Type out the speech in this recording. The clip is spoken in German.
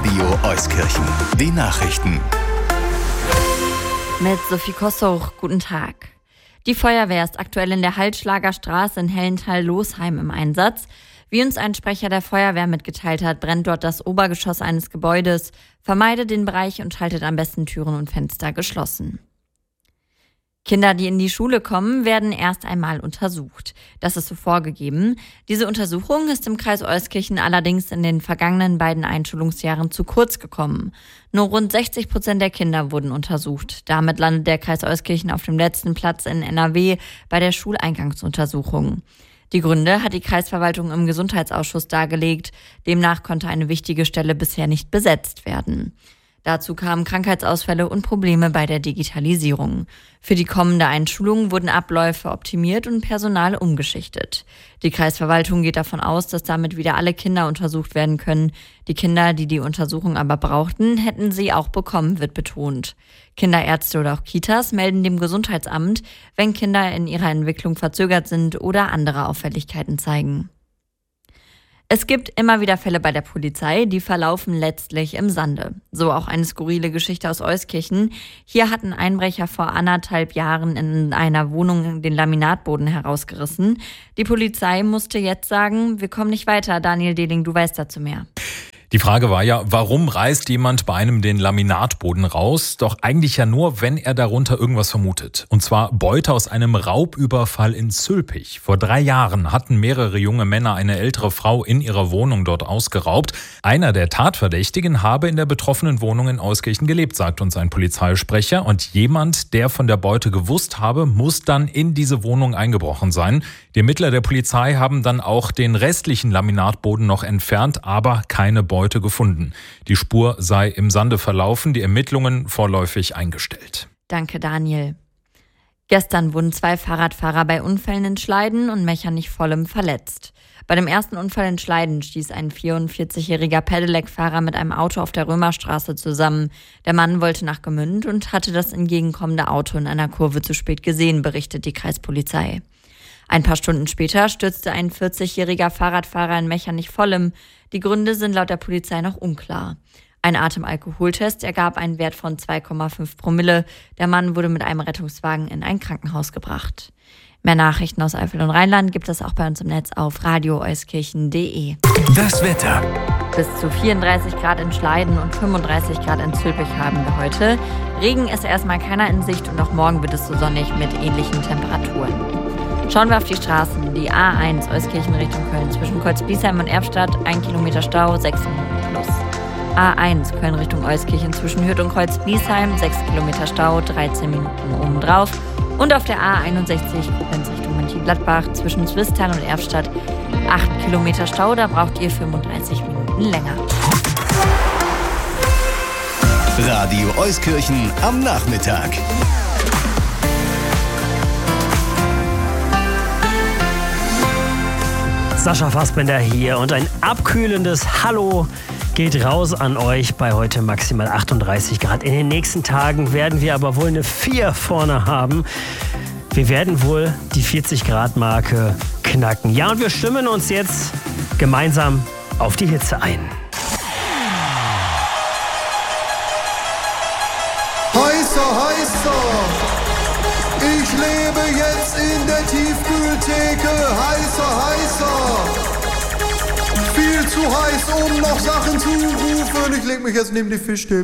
Radio Euskirchen. Die Nachrichten. Mit Sophie Kossoch, guten Tag. Die Feuerwehr ist aktuell in der Haltschlager Straße in Hellenthal-Losheim im Einsatz. Wie uns ein Sprecher der Feuerwehr mitgeteilt hat, brennt dort das Obergeschoss eines Gebäudes. Vermeidet den Bereich und haltet am besten Türen und Fenster geschlossen. Kinder, die in die Schule kommen, werden erst einmal untersucht. Das ist so vorgegeben. Diese Untersuchung ist im Kreis Euskirchen allerdings in den vergangenen beiden Einschulungsjahren zu kurz gekommen. Nur rund 60% der Kinder wurden untersucht. Damit landet der Kreis Euskirchen auf dem letzten Platz in NRW bei der Schuleingangsuntersuchung. Die Gründe hat die Kreisverwaltung im Gesundheitsausschuss dargelegt. Demnach konnte eine wichtige Stelle bisher nicht besetzt werden. Dazu kamen Krankheitsausfälle und Probleme bei der Digitalisierung. Für die kommende Einschulung wurden Abläufe optimiert und Personal umgeschichtet. Die Kreisverwaltung geht davon aus, dass damit wieder alle Kinder untersucht werden können. Die Kinder, die die Untersuchung aber brauchten, hätten sie auch bekommen, wird betont. Kinderärzte oder auch Kitas melden dem Gesundheitsamt, wenn Kinder in ihrer Entwicklung verzögert sind oder andere Auffälligkeiten zeigen. Es gibt immer wieder Fälle bei der Polizei, die verlaufen letztlich im Sande. So auch eine skurrile Geschichte aus Euskirchen. Hier hatten Einbrecher vor 1,5 Jahren in einer Wohnung den Laminatboden herausgerissen. Die Polizei musste jetzt sagen, wir kommen nicht weiter. Daniel Dehling, du weißt dazu mehr. Die Frage war ja, warum reißt jemand bei einem den Laminatboden raus? Doch eigentlich ja nur, wenn er darunter irgendwas vermutet. Und zwar Beute aus einem Raubüberfall in Zülpich. Vor 3 Jahren hatten mehrere junge Männer eine ältere Frau in ihrer Wohnung dort ausgeraubt. Einer der Tatverdächtigen habe in der betroffenen Wohnung in Euskirchen gelebt, sagt uns ein Polizeisprecher. Und jemand, der von der Beute gewusst habe, muss dann in diese Wohnung eingebrochen sein. Die Ermittler der Polizei haben dann auch den restlichen Laminatboden noch entfernt, aber keine Beute gefunden. Die Spur sei im Sande verlaufen, die Ermittlungen vorläufig eingestellt. Danke, Daniel. Gestern wurden 2 Fahrradfahrer bei Unfällen in Schleiden und Mechernich-Vollem verletzt. Bei dem ersten Unfall in Schleiden stieß ein 44-jähriger Pedelec-Fahrer mit einem Auto auf der Römerstraße zusammen. Der Mann wollte nach Gmünd und hatte das entgegenkommende Auto in einer Kurve zu spät gesehen, berichtet die Kreispolizei. Ein paar Stunden später stürzte ein 40-jähriger Fahrradfahrer in Mechernich-Vollem. Die Gründe sind laut der Polizei noch unklar. Ein Atemalkoholtest ergab einen Wert von 2,5 Promille. Der Mann wurde mit einem Rettungswagen in ein Krankenhaus gebracht. Mehr Nachrichten aus Eifel und Rheinland gibt es auch bei uns im Netz auf radioeuskirchen.de. Das Wetter. Bis zu 34 Grad in Schleiden und 35 Grad in Zülpich haben wir heute. Regen ist erstmal keiner in Sicht und auch morgen wird es so sonnig mit ähnlichen Temperaturen. Schauen wir auf die Straßen. Die A1 Euskirchen Richtung Köln zwischen Kreuzbiesheim und Erftstadt, 1 Kilometer Stau, 6 Minuten plus. A1 Köln Richtung Euskirchen zwischen Hürth und Kreuzbiesheim, 6 Kilometer Stau, 13 Minuten obendrauf. Und auf der A61 Koblenz Richtung Mönchengladbach zwischen Zwistal und Erftstadt, 8 Kilometer Stau, da braucht ihr 35 Minuten länger. Radio Euskirchen am Nachmittag. Sascha Fassbender hier und ein abkühlendes Hallo geht raus an euch bei heute maximal 38 Grad. In den nächsten Tagen werden wir aber wohl eine 4 vorne haben. Wir werden wohl die 40 Grad Marke knacken. Ja, und wir stimmen uns jetzt gemeinsam auf die Hitze ein. Heißer, heißer! Ich lebe jetzt in der Tiefkühltheke, heißer, heißer. Viel zu heiß, um noch Sachen zu rufen. Ich leg mich jetzt neben die Fischstäbchen.